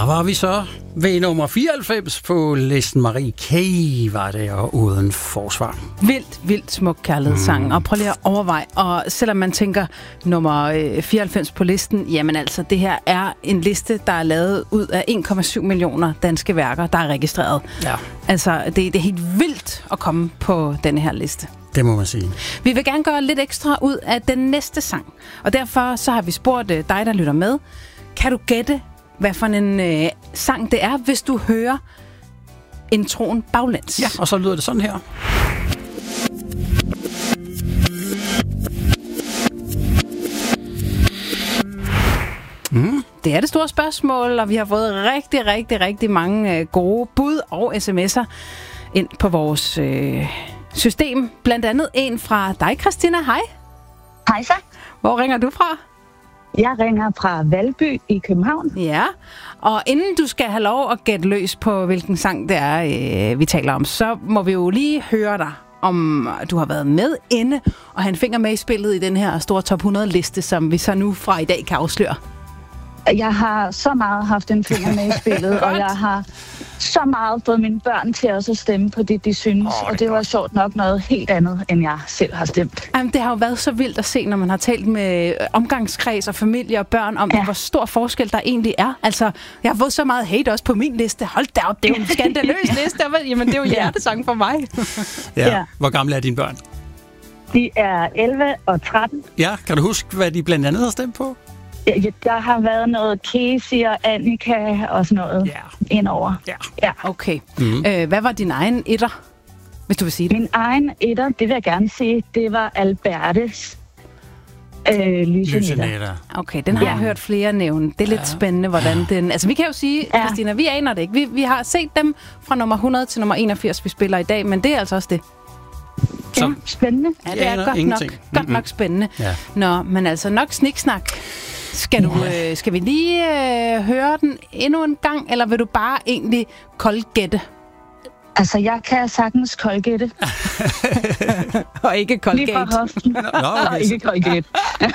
Der var vi så ved nummer 94 på listen. Marie K. var det, og Uden Forsvar. Vildt smuk kærlighedssang. Og prøv lige at overveje. Og selvom man tænker nummer 94 på listen, jamen altså, det her er en liste, der er lavet ud af 1,7 millioner danske værker, der er registreret. Ja. Altså, det er helt vildt at komme på denne her liste. Det må man sige. Vi vil gerne gøre lidt ekstra ud af den næste sang. Og derfor så har vi spurgt dig, der lytter med. Kan du gætte, hvad for en sang det er, hvis du hører introen baglæns? Ja, og så lyder det sådan her. Det er det store spørgsmål, og vi har fået rigtig mange gode bud og sms'er ind på vores system. Blandt andet en fra dig, Christina. Hej. Hej så. Hvor ringer du fra? Jeg ringer fra Valby i København. Ja, og inden du skal have lov at gætte løs på, hvilken sang det er, vi taler om, så må vi jo lige høre dig, om du har været med inde og have en finger med i spillet i den her store top 100-liste, som vi så nu fra i dag kan afsløre. Jeg har så meget haft en finger med i spillet, og jeg har så meget fået mine børn til også at stemme på det, de synes. Og det var sjovt nok noget helt andet, end jeg selv har stemt. Jamen, det har jo været så vildt at se, når man har talt med omgangskreds og familie og børn om, hvor stor forskel der egentlig er. Altså, jeg har fået så meget hate også på min liste. Hold da op, det er jo en skandaløs liste. Jamen, det er jo hjertesang for mig. Ja. Hvor gamle er dine børn? De er 11 og 13. Ja, kan du huske, hvad de blandt andet har stemt på? Der har været noget Casey og Annika og sådan noget indover. Ja. Okay. Hvad var din egen etter, hvis du vil sige det? Min egen etter, det vil jeg gerne sige, det var Albertes Lysenetter. Okay, den har jeg hørt flere nævne. Det er lidt spændende, hvordan den... Altså, vi kan jo sige, Christina, vi aner det ikke. Vi har set dem fra nummer 100 til nummer 81, vi spiller i dag, men det er altså også det. Ja, spændende. Ja, det er godt nok spændende. Ja. Nå, men altså nok sniksnak. Skal vi lige høre den endnu en gang, eller vil du bare egentlig koldgætte? Altså, jeg kan sagtens koldgætte. Og ikke koldgætte. Lige fra hoften. Okay. Og ikke koldgætte.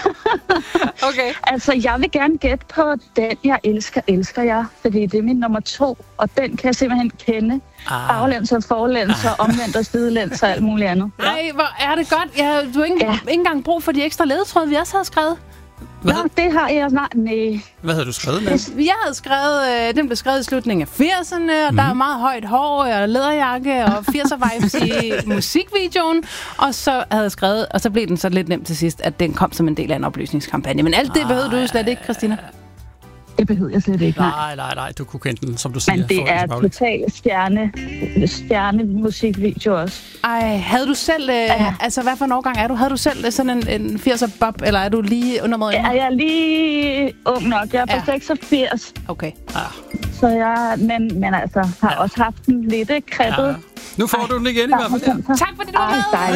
Okay. Altså, jeg vil gerne gætte på den, jeg elsker jeg. Fordi det er min nummer 2, og den kan jeg simpelthen kende. Baglæns og forlæns og omvendt og sidelæns og alt muligt andet. Ej, hvor er det godt. Du har ikke engang brug for de ekstra ledetråde, vi også havde skrevet. Nå, det har jeg snart. Nej. Hvad havde du skrevet med? Jeg havde skrevet, den blev skrevet i slutningen af 80'erne, og der er meget højt hår og læderjakke og 80'er-vibes i musikvideoen. Og så havde jeg skrevet, og så blev den så lidt nemt til sidst, at den kom som en del af en oplysningskampagne. Men alt det behøvede du jo slet ikke, Christina. Det behøver jeg slet ikke, nej. Du kunne kende den, som du siger. Men det er totalt stjerne musikvideo også. Ej, havde du selv... Altså, hvad for en årgang er du? Havde du selv sådan en 80'er bob, eller er du lige under måde? Ja, jeg er lige ung nok. Jeg er på 86. Okay. Så jeg... Men altså, har også haft den lidt kreppet. Nu får du den igen i hvert fald. Tak fordi du var med.